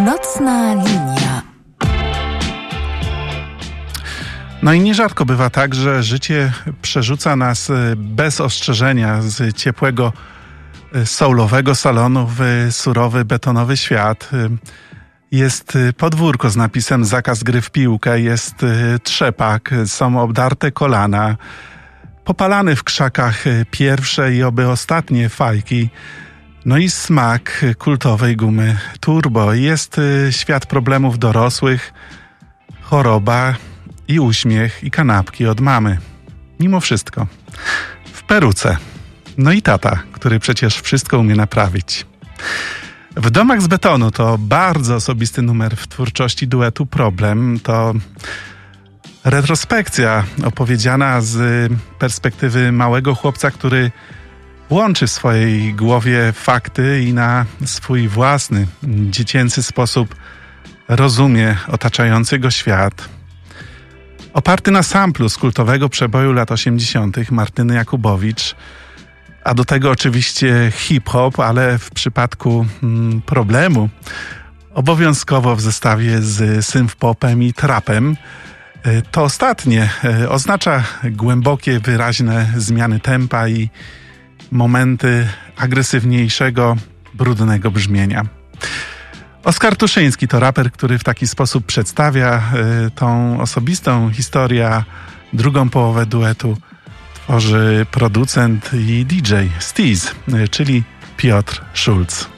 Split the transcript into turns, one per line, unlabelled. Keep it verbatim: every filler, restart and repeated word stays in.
Północna linia.
No i nierzadko bywa tak, że życie przerzuca nas bez ostrzeżenia z ciepłego soulowego salonu w surowy, betonowy świat. Jest podwórko z napisem zakaz gry w piłkę, jest trzepak, są obdarte kolana, popalane w krzakach pierwsze i oby ostatnie fajki, no i smak kultowej gumy Turbo. Jest świat problemów dorosłych, choroba i uśmiech i kanapki od mamy. Mimo wszystko w peruce. No i tata, który przecież wszystko umie naprawić. W Domach z betonu to bardzo osobisty numer w twórczości duetu Problem. To retrospekcja opowiedziana z perspektywy małego chłopca, który łączy w swojej głowie fakty i na swój własny, dziecięcy sposób rozumie otaczający go świat. Oparty na samplu z kultowego przeboju lat osiemdziesiątych Martyny Jakubowicz, a do tego oczywiście hip-hop, ale w przypadku mm, Problemu obowiązkowo w zestawie z synth-popem i trapem. To ostatnie oznacza głębokie, wyraźne zmiany tempa i momenty agresywniejszego, brudnego brzmienia. Oskar Tuszyński to raper, który w taki sposób przedstawia y, tą osobistą historię, a drugą połowę duetu tworzy producent i D J Steez, y, czyli Piotr Schulz.